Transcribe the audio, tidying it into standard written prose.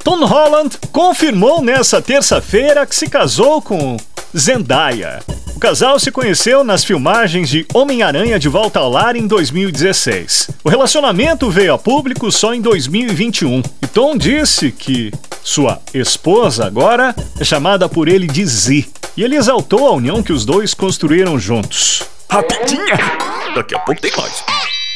Tom Holland confirmou nessa terça-feira que se casou com Zendaya. O casal se conheceu nas filmagens de Homem-Aranha de Volta ao Lar em 2016. O relacionamento veio a público só em 2021. E Tom disse que sua esposa agora é chamada por ele de Z. E ele exaltou a união que os dois construíram juntos. Rapidinha! Daqui a pouco tem mais.